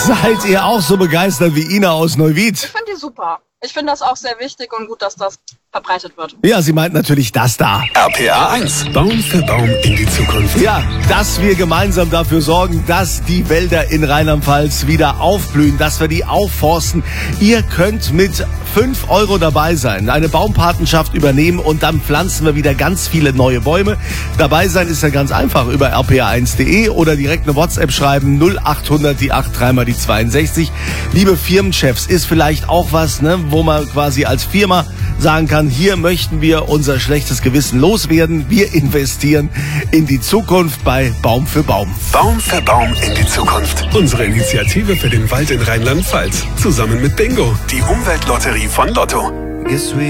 Seid ihr auch so begeistert wie Ina aus Neuwied? Ich finde die super. Ich finde das auch sehr wichtig und gut, dass das verbreitet wird. Ja, sie meint natürlich das da. RPA 1. Baum für Baum in die Zukunft. Ja, dass wir gemeinsam dafür sorgen, dass die Wälder in Rheinland-Pfalz wieder aufblühen, dass wir die aufforsten. Ihr könnt mit 5 € dabei sein, eine Baumpatenschaft übernehmen und dann pflanzen wir wieder ganz viele neue Bäume. Dabei sein ist ja ganz einfach über rpa1.de oder direkt eine WhatsApp schreiben 0800 die 83 mal die 62. Liebe Firmenchefs, ist vielleicht auch was, ne, wo man quasi als Firma sagen kann, hier möchten wir unser schlechtes Gewissen loswerden. Wir investieren in die Zukunft bei Baum für Baum. Baum für Baum in die Zukunft. Unsere Initiative für den Wald in Rheinland-Pfalz. Zusammen mit Bingo, die Umweltlotterie von Lotto.